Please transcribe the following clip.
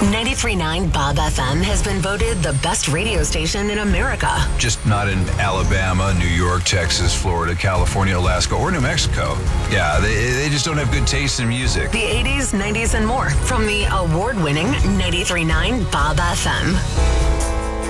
93.9 Bob FM has been voted the best radio station in America. Just not in Alabama, New York, Texas, Florida, California, Alaska, or New Mexico. Yeah, they just don't have good taste in music. The 80s, 90s, and more from the award-winning 93.9 Bob FM.